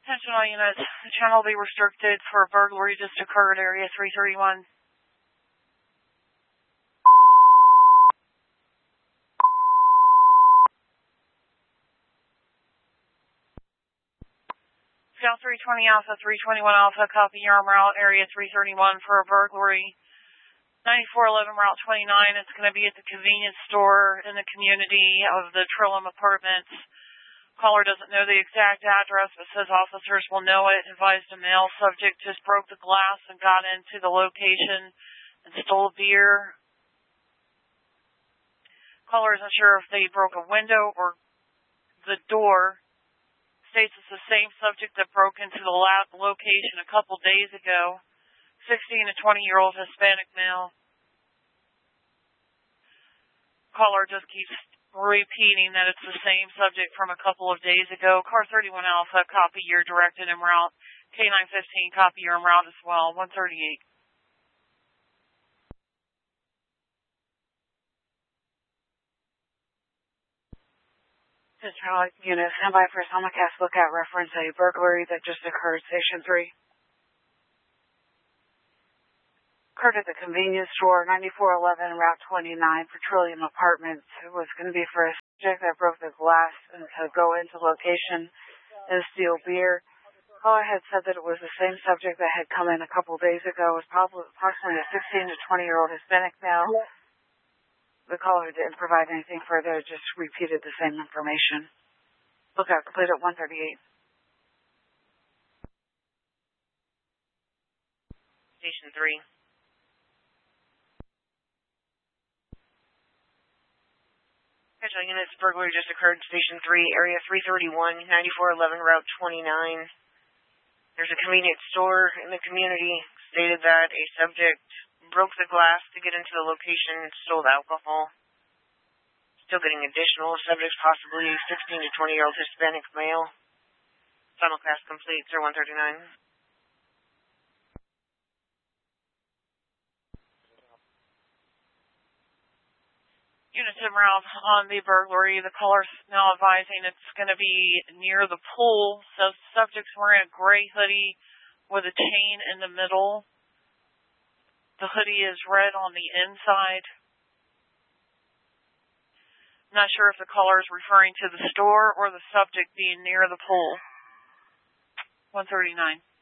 Attention all units. The channel will be restricted for a burglary just occurred, area 331. Scout 320 Alpha, 321 Alpha, copy your route, area 331 for a burglary. 9411 Route 29, it's going to be at the convenience store in the community of the Trillium Apartments. Caller doesn't know the exact address, but says officers will know it. Advised a male subject just broke the glass and got into the location and stole beer. Caller isn't sure if they broke a window or the door. States it's the same subject that broke into the location a couple days ago. 16 to 20-year-old Hispanic male. Caller just keeps repeating that it's the same subject from a couple of days ago. Car 31 Alpha, copy your directed en route. K915, copy your en route as well. 138. Central unit, stand by for a simulcast lookout reference a burglary that just occurred, Station 3. Occurred at the convenience store, 9411 Route 29, Petroleum Apartments. It was going to be for a subject that broke the glass and to go into location and steal beer. Caller had said that it was the same subject that had come in a couple days ago. It was probably approximately a 16 to 20-year-old Hispanic male. The caller didn't provide anything further, just repeated the same information. Lookout complete at 138. Station 3. Schedule units, burglary just occurred, Station 3, area 331, 9411, Route 29. There's a convenience store in the community. Stated that a subject broke the glass to get into the location and stole alcohol. Still getting additional subjects, possibly 16 to 20-year-old Hispanic male. Simulcast complete, sir, 139. Units en route on the burglary. The caller's now advising it's going to be near the pool. So subject's wearing a gray hoodie with a chain in the middle. The hoodie is red on the inside. Not sure if the caller is referring to the store or the subject being near the pool. 139.